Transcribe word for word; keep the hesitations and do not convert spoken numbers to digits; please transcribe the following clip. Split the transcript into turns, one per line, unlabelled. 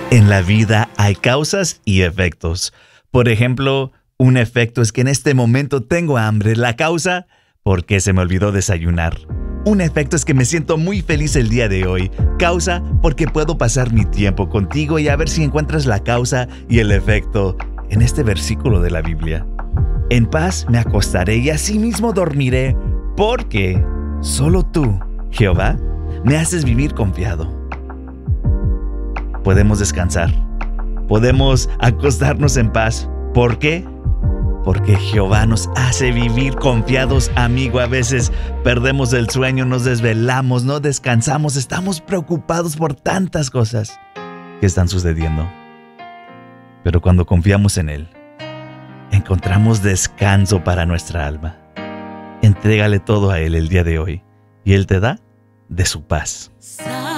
En la vida hay causas y efectos. Por ejemplo, un efecto es que en este momento tengo hambre. La causa, porque se me olvidó desayunar. Un efecto es que me siento muy feliz el día de hoy. Causa, porque puedo pasar mi tiempo contigo y a ver si encuentras la causa y el efecto en este versículo de la Biblia. En paz me acostaré y asimismo dormiré, porque solo tú, Jehová, me haces vivir confiado. Podemos descansar. Podemos acostarnos en paz. ¿Por qué? Porque Jehová nos hace vivir confiados, amigo. A veces perdemos el sueño, nos desvelamos, no descansamos, estamos preocupados por tantas cosas que están sucediendo. Pero cuando confiamos en Él, encontramos descanso para nuestra alma. Entrégale todo a Él el día de hoy y Él te da de su paz.